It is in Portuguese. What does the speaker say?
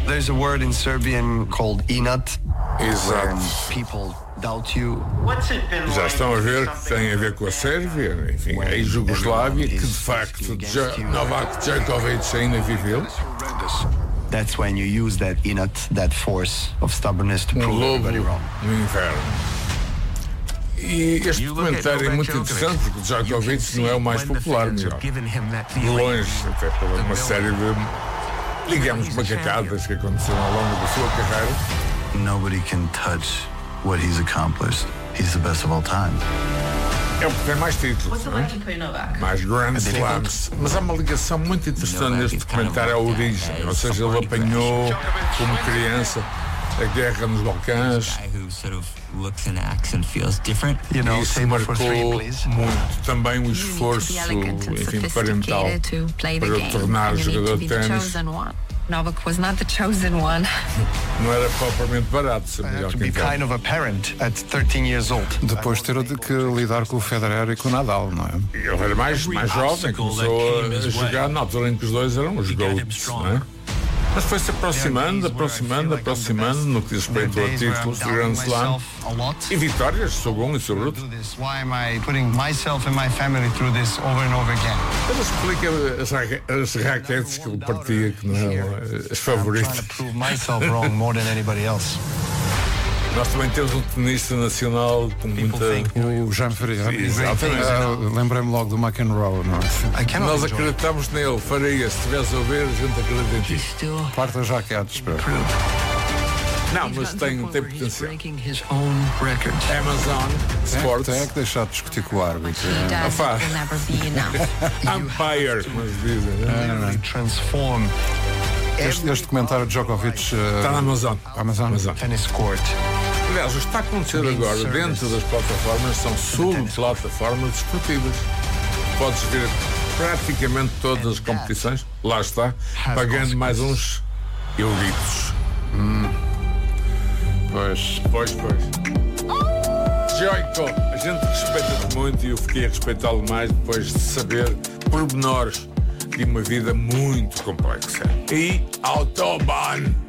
There's a word in Serbian called inat. Exato. People doubt you. Já estão a ver que tem a ver com a Sérvia, enfim, a Jugoslávia, que de facto Novak Djokovic ainda viveu. That's when you use that inat, that force of stubbornness to prove everybody wrong. No inverno. E este documentário é muito interessante porque Djokovic não é o mais popular, melhor. De longe, até por uma série de, digamos, macacadas que aconteceram ao longo da sua carreira. Nobody can touch what he's accomplished. He's the best of all time. É o que tem mais títulos, não é? Mais Grand Slams. Mas há uma ligação muito interessante neste documentário à origem. Ou seja, ele apanhou, como criança, a guerra nos Balcãs. E isso marcou muito também o esforço, enfim, parental para o tornar jogador de ténis. Novak was not the chosen one. Não era propriamente barato ser melhor que kind of a parent at 13 years old. Depois ter que lidar com o Federer e com o Nadal, não é? Ele era mais jovem, começou a jogar na altura em que os dois eram os GOATs, não é? Mas foi-se aproximando no que diz respeito a títulos de Grand Slam e vitórias sobre um e sobre outro. Ele explica as raquetes que ele partia, que não eram as favoritas. Nós também temos um tenista nacional com muita... O Jean Ferreira. Exatamente. Lembrei-me logo do McEnroe, não é? Nós acreditamos nele, Faria. Se estivesse a ouvir, a gente acredita em ti. Parte das jaquetes, espera. Não, mas tem potencial. Amazon Sports. Tem que deixar de discutir com o árbitro. Umpire, como eles dizem. Transform. Este documentário de Djokovic está na Amazon. Tennis court. Aliás, o que está a acontecer agora dentro das plataformas são subplataformas desportivas. Podes ver praticamente todas as competições, lá está, pagando mais uns euritos. Pois. Joico, a gente respeita-te muito e eu fiquei a respeitá-lo mais depois de saber pormenores de uma vida muito complexa. E Autobahn.